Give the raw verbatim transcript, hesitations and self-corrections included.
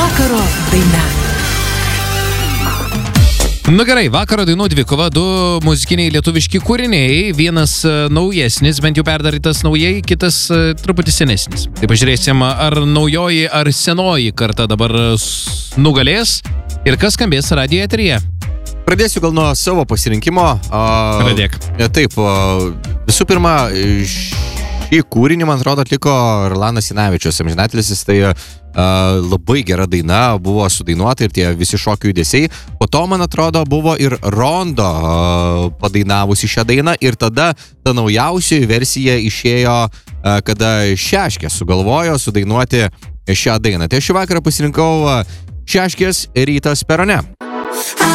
Vakaro daina. Nu gerai, vakaro dainų dvikova, du muzikiniai lietuviški kūriniai, vienas uh, naujesnis, bent jau perdarytas naujai, kitas uh, truputį senesnis. Tai pažiūrėsim, ar naujoji, ar senoji karta dabar nugalės ir kas skambės radijo eteryje. Pradėsiu gal nuo savo pasirinkimo. Uh, Pradėk. Taip, uh, visų pirma, šį kūrinį, man atrodo, atliko Rolandas Sinavičius, amžinatilis, tai uh, labai gera daina, buvo sudainuota ir tie visi šokių judesiai. Po to, man atrodo, buvo ir Rondo uh, padainavusi šią dainą ir tada ta naujausioji versija išėjo, uh, kada Šeškė sugalvojo sudainuoti šią dainą. Tai aš šį vakarą pasirinkau uh, Šeškės Rytas perone.